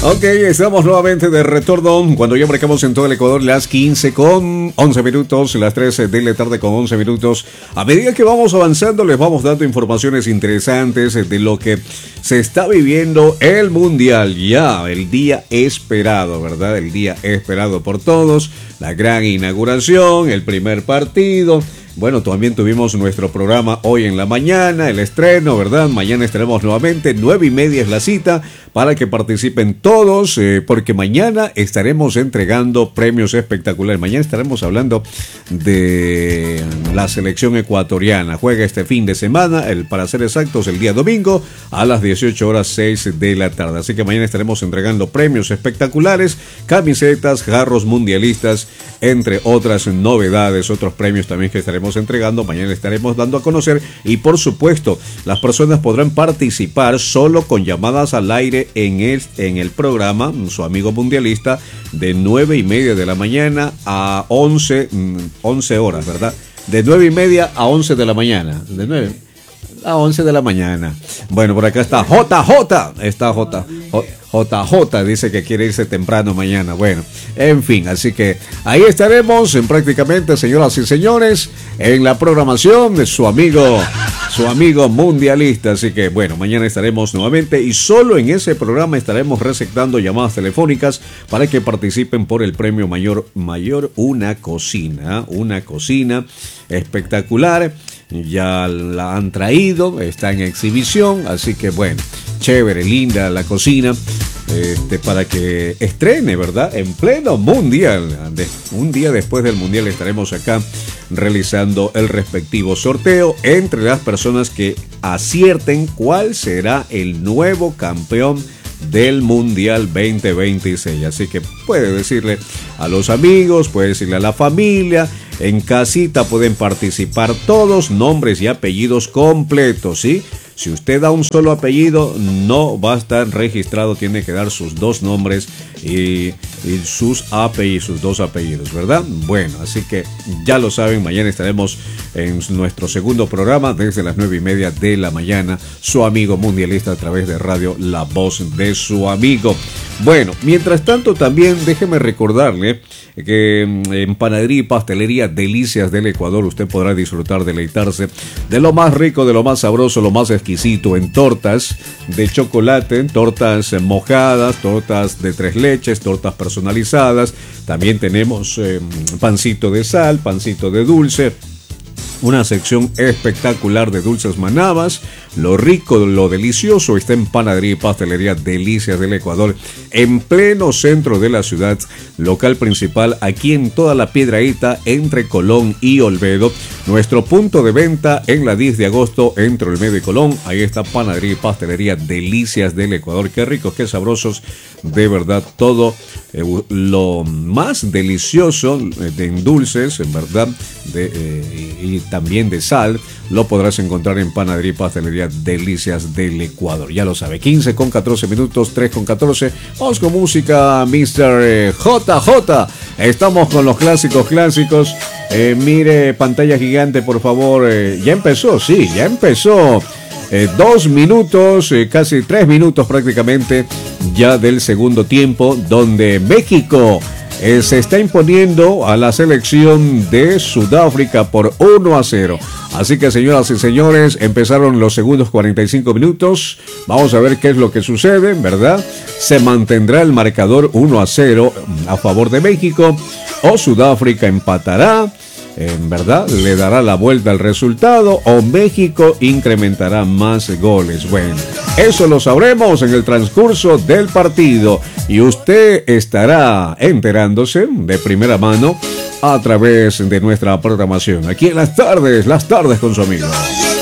Ok, estamos nuevamente de retorno cuando ya marcamos en todo el Ecuador las 15 con 11 minutos, las 13 de la tarde con 11 minutos. A medida que vamos avanzando les vamos dando informaciones interesantes de lo que se está viviendo el Mundial. Ya, el día esperado, ¿verdad? El día esperado por todos, la gran inauguración, el primer partido. Bueno, también tuvimos nuestro programa hoy en la mañana, el estreno, ¿verdad? Mañana estaremos nuevamente, 9:30 es la cita para que participen todos, porque mañana estaremos entregando premios espectaculares. Mañana estaremos hablando de la selección ecuatoriana. Juega este fin de semana, para ser exactos, el día domingo a las 18:06 de la tarde. Así que mañana estaremos entregando premios espectaculares, camisetas, jarros mundialistas, entre otras novedades, otros premios también que estaremos entregando, mañana estaremos dando a conocer y por supuesto las personas podrán participar solo con llamadas al aire en el programa, su amigo mundialista, de 9:30 de la mañana a 11 horas, ¿verdad? De 9:30 a 11 de la mañana, de 9 a 11 de la mañana. Bueno, por acá está JJ dice que quiere irse temprano mañana. Bueno, en fin, así que ahí estaremos en prácticamente, señoras y señores, en la programación de su amigo mundialista. Así que bueno, mañana estaremos nuevamente y solo en ese programa estaremos receptando llamadas telefónicas para que participen por el premio mayor, una cocina espectacular. Ya la han traído, está en exhibición, así que bueno, chévere, linda la cocina, para que estrene, ¿verdad? En pleno mundial, un día después del mundial estaremos acá realizando el respectivo sorteo entre las personas que acierten cuál será el nuevo campeón del Mundial 2026. Así que puede decirle a los amigos, puede decirle a la familia, en casita pueden participar todos, nombres y apellidos completos, ¿sí? Si usted da un solo apellido, no va a estar registrado, tiene que dar sus dos nombres y sus dos apellidos, ¿verdad? Bueno, así que ya lo saben, mañana estaremos en nuestro segundo programa desde las 9:30 de la mañana, su amigo mundialista a través de radio La Voz de su Amigo. Bueno, mientras tanto también déjeme recordarle que en Panadería y Pastelería Delicias del Ecuador usted podrá disfrutar, deleitarse de lo más rico, de lo más sabroso, lo más exquisito en tortas de chocolate, tortas mojadas, tortas de 3 leches, tortas personalizadas. También tenemos pancito de sal, pancito de dulce. Una sección espectacular de dulces manabas. Lo rico, lo delicioso está en Panadería y Pastelería Delicias del Ecuador, en pleno centro de la ciudad, local principal aquí en toda la Piedradita entre Colón y Olmedo. Nuestro punto de venta en la 10 de agosto entre Olmedo y Colón. Ahí está Panadería y Pastelería Delicias del Ecuador. Qué ricos, qué sabrosos, de verdad, todo lo más delicioso en dulces, en verdad, y también de sal, lo podrás encontrar en Panadería y Pastelería Delicias del Ecuador. Ya lo sabe, 15 con 14 minutos, 3 con 14. Vamos con música, Mr. JJ. Estamos con los clásicos. Mire, pantalla gigante, por favor. Ya empezó, sí, ya empezó. 2 minutos, casi 3 minutos prácticamente ya del segundo tiempo, donde México se está imponiendo a la selección de Sudáfrica por 1-0. Así que, señoras y señores, empezaron los segundos 45 minutos. Vamos a ver qué es lo que sucede, ¿verdad? ¿Se mantendrá el marcador 1-0 a favor de México o Sudáfrica empatará? En verdad, le dará la vuelta al resultado o México incrementará más goles. Bueno, eso lo sabremos en el transcurso del partido y usted estará enterándose de primera mano a través de nuestra programación aquí en las tardes con su amigo.